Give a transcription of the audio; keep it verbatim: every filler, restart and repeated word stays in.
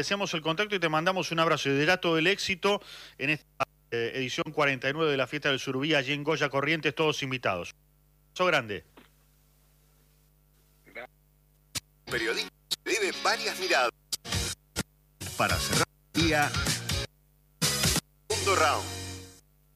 Agradecemos el contacto y te mandamos un abrazo y dirá todo el éxito en esta eh, edición cuarenta y nueve de la Fiesta del Surubí, allí en Goya Corrientes, todos invitados. Un abrazo grande. Periodismo se debe varias miradas. Para cerrar el día, segundo round.